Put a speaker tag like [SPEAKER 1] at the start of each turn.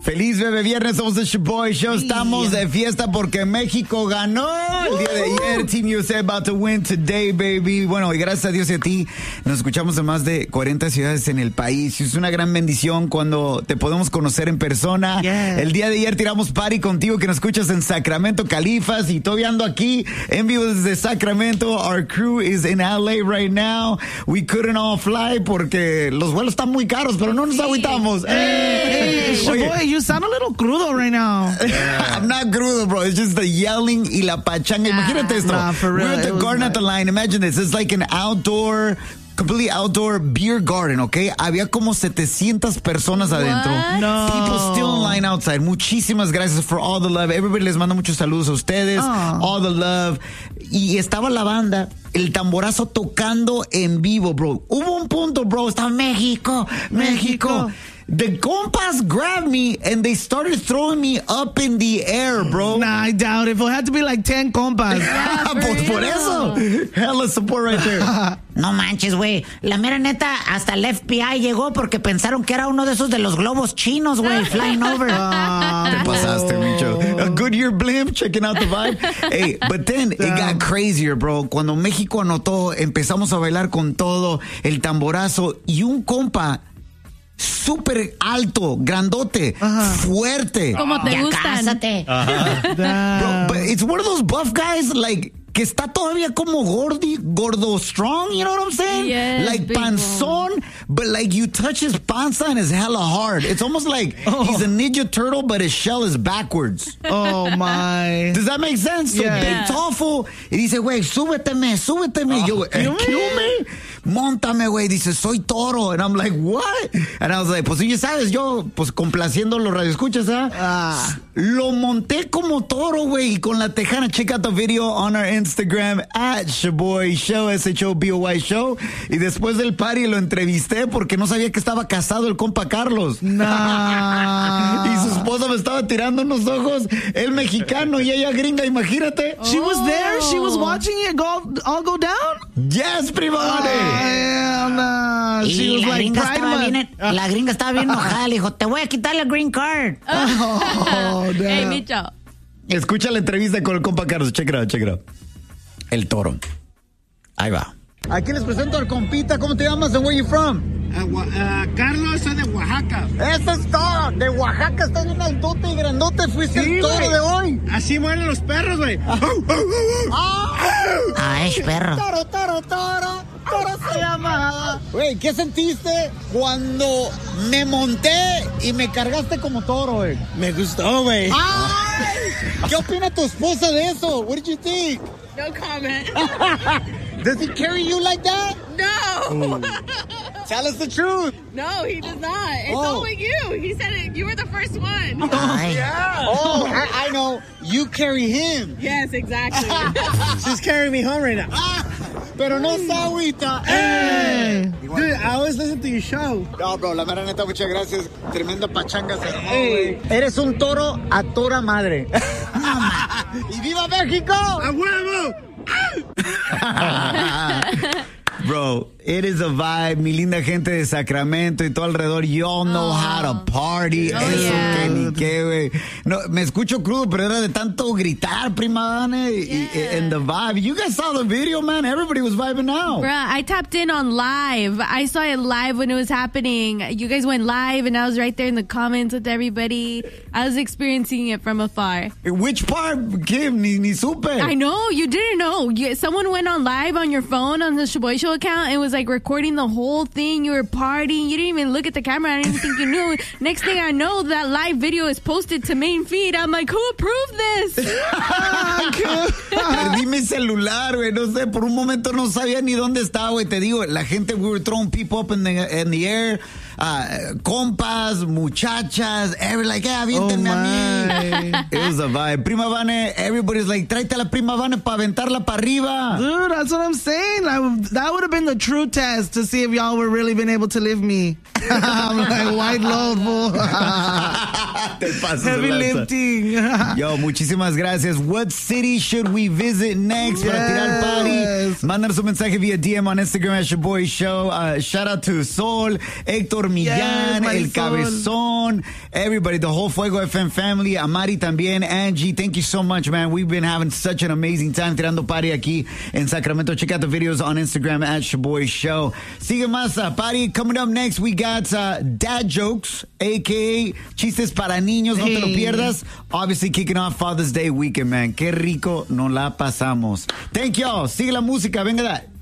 [SPEAKER 1] Feliz bebé viernes, somos el Shaboy Show. Estamos de fiesta porque México ganó el día de ayer. Team USA about to win today, baby. Bueno, y gracias a Dios y a ti, nos escuchamos en más de 40 ciudades en el país. Es una gran bendición cuando te podemos conocer en persona.
[SPEAKER 2] Yeah.
[SPEAKER 1] El día de ayer tiramos party contigo que nos escuchas en Sacramento, Califas, y todavía ando aquí en vivo desde Sacramento. Our crew is in LA right now. We couldn't all fly porque los vuelos están muy caros, pero no nos agüitamos.
[SPEAKER 2] Shaboy, you sound a little crudo right now.
[SPEAKER 1] I'm not crudo, bro. It's just the yelling y la pachanga. Imagínate esto.
[SPEAKER 2] Nah, for real.
[SPEAKER 1] We're at the Garden at the Line. Imagine this. It's like an completely outdoor beer garden, okay? Había como 700 personas adentro.
[SPEAKER 2] No.
[SPEAKER 1] People still in line outside. Muchísimas gracias for all the love. Everybody les manda muchos saludos a ustedes. All the love. Y estaba la banda, el tamborazo tocando en vivo, bro. Hubo un punto, bro. Estaba México. The compas grabbed me and they started throwing me up in the air, bro.
[SPEAKER 2] Nah, I doubt it. It had to be like 10 compas.
[SPEAKER 1] Pues por eso. Hella support right there.
[SPEAKER 3] No manches, güey. La mera neta, hasta el FBI llegó porque pensaron que era uno de esos de los globos chinos, güey, flying over.
[SPEAKER 1] Te pasaste, Micho. A Goodyear blimp, checking out the vibe. Hey, but then it got crazier, bro. Cuando México anotó, empezamos a bailar con todo, el tamborazo, y un compa súper alto, grandote, fuerte.
[SPEAKER 4] Como te
[SPEAKER 3] Ya
[SPEAKER 4] gustan.
[SPEAKER 3] cásate.
[SPEAKER 1] Bro, but it's one of those buff guys, like, que está todavía como gordo strong, you know what I'm saying?
[SPEAKER 4] Yes,
[SPEAKER 1] like
[SPEAKER 4] big
[SPEAKER 1] panzón, but like you touch his panza and it's hella hard. It's almost like he's a Ninja Turtle, but his shell is backwards.
[SPEAKER 2] Oh, my.
[SPEAKER 1] Does that make sense? So
[SPEAKER 2] Yeah.
[SPEAKER 1] big, tall fool. Y dice, güey, súbeteme. Yo, excuse me? Móntame, güey. Dice, soy toro. And I'm like, what? And I was like, pues ya sabes, yo, pues complaciendo los radioescuchas, ¿ah? Lo monté como toro, güey, y con la tejana. Check out the video on our Instagram, at Shaboy Show, SHOBOY Show. Y después del party lo entrevisté porque no sabía que estaba casado el compa Carlos.
[SPEAKER 2] Nah.
[SPEAKER 1] Y su esposa me estaba tirando unos ojos, el mexicano y ella gringa, imagínate.
[SPEAKER 2] She was there? She was watching it all go down?
[SPEAKER 1] Yes, prima.
[SPEAKER 2] Hell nah. She
[SPEAKER 3] Y
[SPEAKER 2] was
[SPEAKER 3] la
[SPEAKER 2] like,
[SPEAKER 3] gringa,
[SPEAKER 2] Pride
[SPEAKER 3] estaba
[SPEAKER 2] Month.
[SPEAKER 3] bien, la gringa estaba bien enojada. Le dijo, te voy a quitar la green card.
[SPEAKER 2] Oh, damn.
[SPEAKER 4] Hey, Micho.
[SPEAKER 1] Escucha la entrevista con el compa Carlos. Check it out. El toro. Ahí va. Aquí les presento al compita. ¿Cómo te llamas and where you from?
[SPEAKER 5] Carlos, soy de Oaxaca.
[SPEAKER 1] Ese es toro. De Oaxaca, estás bien altote y grandote. Fuiste
[SPEAKER 5] Sí,
[SPEAKER 1] el toro
[SPEAKER 5] güey.
[SPEAKER 1] de hoy.
[SPEAKER 5] Así mueren los perros, güey.
[SPEAKER 3] Ah, es perro.
[SPEAKER 1] Toro se llama. Güey, ¿qué sentiste cuando me monté y me cargaste como toro, güey?
[SPEAKER 5] Me gustó, güey.
[SPEAKER 1] ¡Ay! ¿Qué opina tu esposa de eso? What did you think?
[SPEAKER 4] No comment.
[SPEAKER 1] Does he carry you like that?
[SPEAKER 4] No.
[SPEAKER 1] Tell us the truth.
[SPEAKER 4] No, he does not. It's
[SPEAKER 1] Oh.
[SPEAKER 4] only you. He said it. You were the first one.
[SPEAKER 3] Ay.
[SPEAKER 1] Oh, I know. You carry him.
[SPEAKER 4] Yes, exactly.
[SPEAKER 5] She's carrying me home right now.
[SPEAKER 1] Pero no está agüita.
[SPEAKER 5] Hey. Dude, I always listen to your show.
[SPEAKER 1] No, bro, la mera neta, muchas gracias. Tremenda pachanga. Hey, eres un toro a toda madre. ¡Y viva México!
[SPEAKER 5] ¡A huevo!
[SPEAKER 1] Bro, it is a vibe. Mi linda gente de Sacramento y todo alrededor. You all know how to party. Eso
[SPEAKER 4] yeah.
[SPEAKER 1] que ni qué, güey. No, me escucho crudo, pero era de tanto gritar, prima Ana, and the vibe. You guys saw the video, man. Everybody was vibing out.
[SPEAKER 4] Bruh, I tapped in on live. I saw it live when it was happening. You guys went live, and I was right there in the comments with everybody. I was experiencing it from afar.
[SPEAKER 1] Which part, Kim? Ni supe.
[SPEAKER 4] I know, you didn't know. Someone went on live on your phone on the Shaboy Show account and was like recording the whole thing. You were partying. You didn't even look at the camera. I didn't even think you knew. Next thing I know, that live video is posted to main feed. I'm like, who approved this?
[SPEAKER 1] Perdí mi celular, güey. No sé, por un momento no sabía ni dónde estaba, güey. Te digo, la gente, we were throwing people up in the air. Compas, muchachas, like, aviéntenme a mí. It was a vibe. Prima Vane, everybody's like, tráete a la Prima Vane para aventarla para arriba.
[SPEAKER 2] Dude, that's what I'm saying. That would have been the true test to see if y'all were really been able to live me. I'm like, white load, fool.
[SPEAKER 1] Te pasas de
[SPEAKER 2] Heavy
[SPEAKER 1] lanza.
[SPEAKER 2] lifting.
[SPEAKER 1] Yo, muchísimas gracias. What city should we visit next para tirar party? Mándanos un mensaje via DM on Instagram at Shaboy Show. Shout out to Sol, Héctor Millán, El Cabezón, everybody, the whole Fuego FM family, Amari también, Angie, thank you so much, man. We've been having such an amazing time tirando party aquí en Sacramento. Check out the videos on Instagram at Shaboy Show. Sigue más party. Coming up next, we got dad jokes, a.k.a. chistes para niños. No te lo pierdas. Obviously, kicking off Father's Day weekend, man. Qué rico nos la pasamos. Thank y'all. Sigue la música. Venga, that.